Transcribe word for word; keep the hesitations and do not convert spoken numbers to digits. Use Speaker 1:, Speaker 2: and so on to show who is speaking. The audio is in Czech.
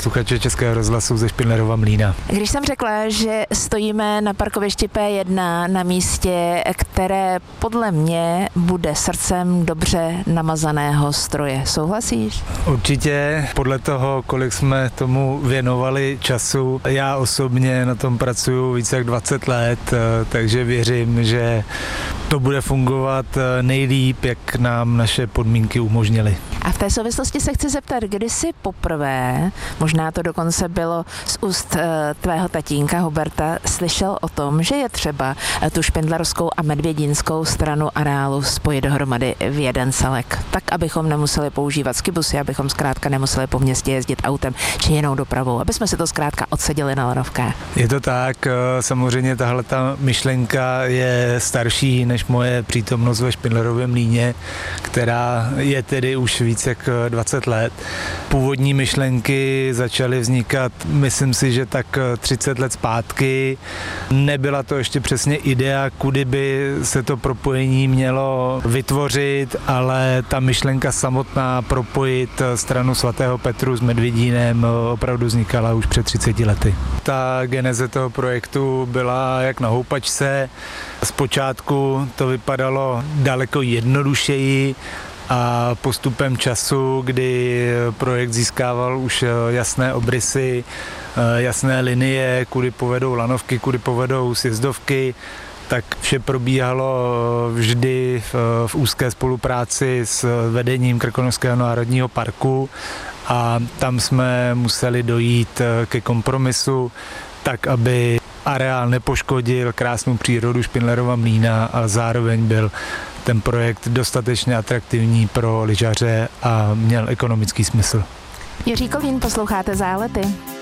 Speaker 1: posluchače Českého rozhlasu ze Špindlerova Mlýna.
Speaker 2: Když jsem řekla, že stojíme na parkovišti P jedna na místě, které podle mě bude srdcem dobře namazaného stroje, souhlasíš?
Speaker 1: Určitě, podle toho, kolik jsme tomu věnovali času. Já osobně na tom pracuji více jak dvacet let, takže věřím, že to bude fungovat nejlíp, jak nám naše podmínky umožnily.
Speaker 2: A v té souvislosti se chci zeptat, kdy jsi poprvé, možná to dokonce bylo z úst tvého tatínka Huberta, slyšel o tom, že je třeba tu špindlerskou a medvědínskou stranu areálu spojit dohromady v jeden celek, tak abychom nemuseli používat skibusy, abychom zkrátka nemuseli po městě jezdit autem či jinou dopravou, aby jsme si to zkrátka odseděli na lanovkách.
Speaker 1: Je to tak, samozřejmě tahle ta myšlenka je starší než moje přítomnost ve Špindlerově Mlýně, která je tedy už víc jak dvacet let. Původní myšlenky začaly vznikat, myslím si, že tak třicet let zpátky. Nebyla to ještě přesně idea, kudy by se to propojení mělo vytvořit, ale ta myšlenka samotná propojit stranu svatého Petru s Medvědínem opravdu vznikala už před třiceti lety. Ta geneze toho projektu byla jak na houpačce. Zpočátku to vypadalo daleko jednodušeji, a postupem času, kdy projekt získával už jasné obrysy, jasné linie, kudy povedou lanovky, kudy povedou sjezdovky, tak vše probíhalo vždy v, v úzké spolupráci s vedením Krkonošského národního parku a tam jsme museli dojít ke kompromisu, tak aby areál nepoškodil krásnou přírodu Špindlerova Mlýna a zároveň byl ten projekt dostatečně atraktivní pro lyžaře a měl ekonomický smysl.
Speaker 2: Jiří Kolín, posloucháte Zálety.